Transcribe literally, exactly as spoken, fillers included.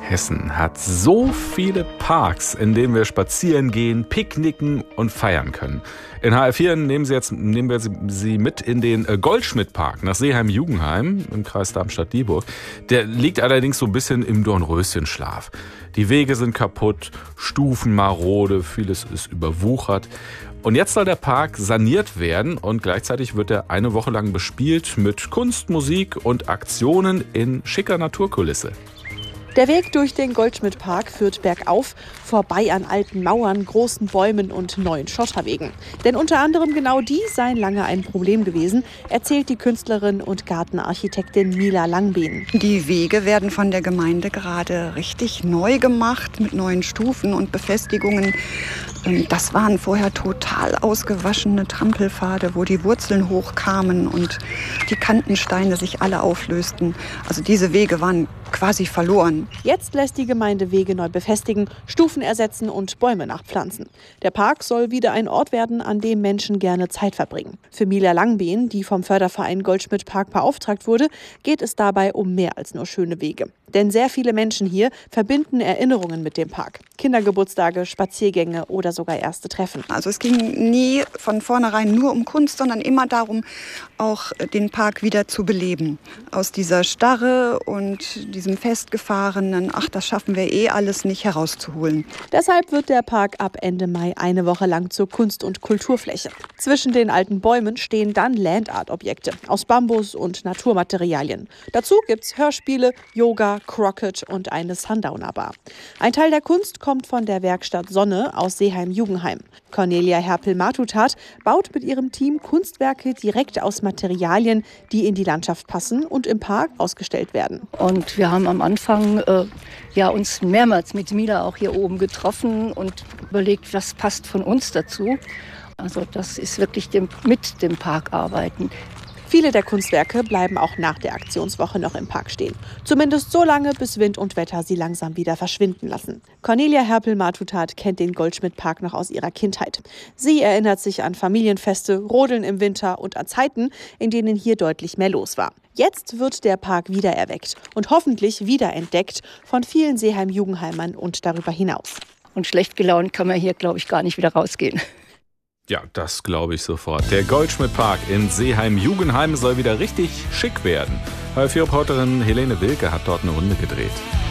Hessen hat so viele Parks, in denen wir spazieren gehen, picknicken und feiern können. In H R vier nehmen, Sie jetzt, nehmen wir Sie mit in den Goldschmidt-Park nach Seeheim-Jugenheim im Kreis Darmstadt-Dieburg. Der liegt allerdings so ein bisschen im Dornröschenschlaf. Die Wege sind kaputt, Stufen marode, vieles ist überwuchert. Und jetzt soll der Park saniert werden und gleichzeitig wird er eine Woche lang bespielt mit Kunst, Musik und Aktionen in schicker Naturkulisse. Der Weg durch den Goldschmidt-Park führt bergauf, vorbei an alten Mauern, großen Bäumen und neuen Schotterwegen. Denn unter anderem genau die seien lange ein Problem gewesen, erzählt die Künstlerin und Gartenarchitektin Mila Langbehn. Die Wege werden von der Gemeinde gerade richtig neu gemacht mit neuen Stufen und Befestigungen. Das waren vorher total ausgewaschene Trampelpfade, wo die Wurzeln hochkamen und die Kantensteine sich alle auflösten. Also diese Wege waren quasi verloren. Jetzt lässt die Gemeinde Wege neu befestigen, Stufen ersetzen und Bäume nachpflanzen. Der Park soll wieder ein Ort werden, an dem Menschen gerne Zeit verbringen. Für Mila Langbehn, die vom Förderverein Goldschmidt-Park beauftragt wurde, geht es dabei um mehr als nur schöne Wege. Denn sehr viele Menschen hier verbinden Erinnerungen mit dem Park. Kindergeburtstage, Spaziergänge oder sogar erste Treffen. Also es ging nie von vornherein nur um Kunst, sondern immer darum, auch den Park wieder zu beleben. Aus dieser Starre und diesem festgefahrenen, ach, das schaffen wir eh alles nicht, herauszuholen. Deshalb wird der Park ab Ende Mai eine Woche lang zur Kunst- und Kulturfläche. Zwischen den alten Bäumen stehen dann Land-Art-Objekte aus Bambus und Naturmaterialien. Dazu gibt's Hörspiele, Yoga, Crockett und eine Sundowner-Bar. Ein Teil der Kunst kommt von der Werkstatt Sonne aus Seeheim-Jugenheim. Cornelia Herpel-Matutat baut mit ihrem Team Kunstwerke direkt aus Materialien, die in die Landschaft passen und im Park ausgestellt werden. Und wir haben am Anfang äh, ja, uns mehrmals mit Mila auch hier oben getroffen und überlegt, was passt von uns dazu. Also das ist wirklich dem, mit dem Park arbeiten. Viele der Kunstwerke bleiben auch nach der Aktionswoche noch im Park stehen. Zumindest so lange, bis Wind und Wetter sie langsam wieder verschwinden lassen. Cornelia Herpel-Matutat kennt den Goldschmidt-Park noch aus ihrer Kindheit. Sie erinnert sich an Familienfeste, Rodeln im Winter und an Zeiten, in denen hier deutlich mehr los war. Jetzt wird der Park wiedererweckt und hoffentlich wiederentdeckt von vielen Seeheim-Jugenheimern und darüber hinaus. Und schlecht gelaunt kann man hier, glaube ich, gar nicht wieder rausgehen. Ja, das glaube ich sofort. Der Goldschmidt-Park in Seeheim-Jugenheim soll wieder richtig schick werden. H R vier-Reporterin Helene Wilke hat dort eine Runde gedreht.